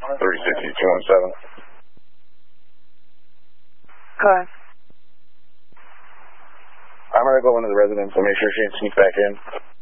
360-217. Okay. I'm going to go into the residence and make sure she didn't sneak back in.